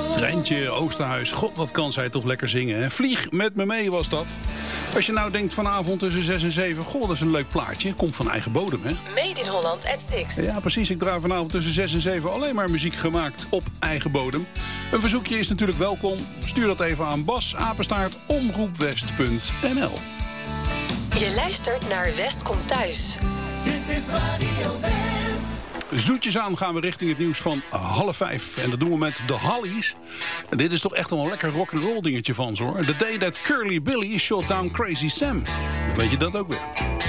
Treintje Oosterhuis, god wat kan zij toch lekker zingen, hè? Vlieg met me mee was dat. Als je nou denkt vanavond tussen 6 en 7... goh, dat is een leuk plaatje, komt van eigen bodem, hè? Made in Holland at 6. Ja, precies, ik draai vanavond tussen 6 en 7... alleen maar muziek gemaakt op eigen bodem. Een verzoekje is natuurlijk welkom. Stuur dat even aan bas@omroepwest.nl. Je luistert naar West komt thuis. Dit is Radio West. Zoetjes aan gaan we richting het nieuws van 4:30. En dat doen we met de Hollies. En dit is toch echt wel een lekker rock'n'roll dingetje van ze, hoor. The Day That Curly Billy Shot Down Crazy Sam. Dan weet je dat ook weer.